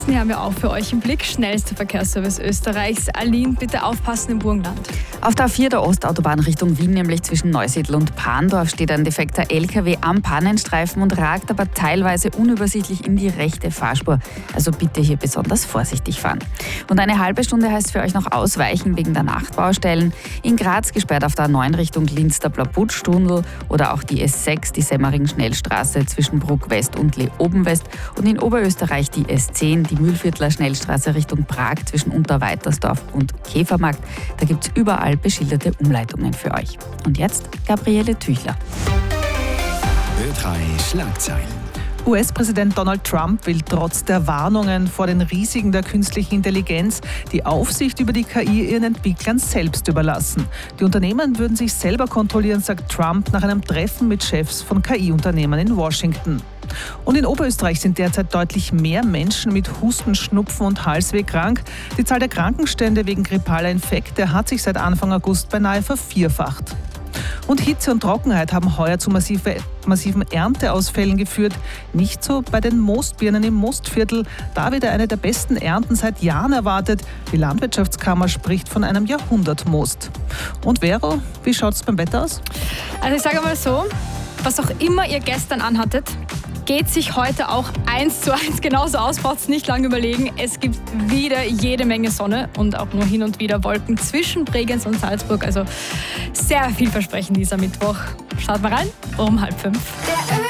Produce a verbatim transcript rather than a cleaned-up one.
Wir haben ja auch für euch im Blick schnellster Verkehrsservice Österreichs. Aline, bitte aufpassen im Burgenland. Auf der A vier der Ostautobahn Richtung Wien, nämlich zwischen Neusiedl und Parndorf, steht ein defekter L K W am Pannenstreifen und ragt aber teilweise unübersichtlich in die rechte Fahrspur. Also bitte hier besonders vorsichtig fahren. Und eine halbe Stunde heißt für euch noch ausweichen wegen der Nachtbaustellen. In Graz gesperrt auf der A neun Richtung Linz der Blabutsch-Tunnel oder auch die S sechs, die Semmering-Schnellstraße zwischen Bruck West und Leoben-West. Und in Oberösterreich die S zehn, die Mühlviertler Schnellstraße Richtung Prag zwischen Unterweitersdorf und Käfermarkt. Da gibt es überall beschilderte Umleitungen für euch. Und jetzt Gabriele Tüchler. Ö drei Schlagzeilen. U S-Präsident Donald Trump will trotz der Warnungen vor den Risiken der künstlichen Intelligenz die Aufsicht über die K I ihren Entwicklern selbst überlassen. Die Unternehmen würden sich selber kontrollieren, sagt Trump nach einem Treffen mit Chefs von K I-Unternehmen in Washington. Und in Oberösterreich sind derzeit deutlich mehr Menschen mit Husten, Schnupfen und Halsweh krank. Die Zahl der Krankenstände wegen grippaler Infekte hat sich seit Anfang August beinahe vervierfacht. Und Hitze und Trockenheit haben heuer zu massive, massiven Ernteausfällen geführt. Nicht so bei den Moostbirnen im Mostviertel. Da wird eine der besten Ernten seit Jahren erwartet. Die Landwirtschaftskammer spricht von einem Jahrhundertmost. Und Vero, wie schaut es beim Wetter aus? Also ich sage mal so, was auch immer ihr gestern anhattet, geht sich heute auch eins zu eins genauso aus, braucht es nicht lange überlegen. Es gibt wieder jede Menge Sonne und auch nur hin und wieder Wolken zwischen Bregenz und Salzburg. Also sehr vielversprechend dieser Mittwoch. Schaut mal rein, um halb fünf. Der